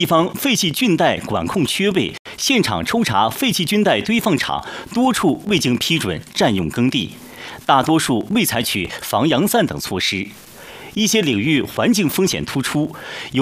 地方废弃菌袋管控缺位，现场抽查废弃菌袋堆放场多处未经批准占用耕地，大多数未采取防扬散等措施。一些领域环境风险突出，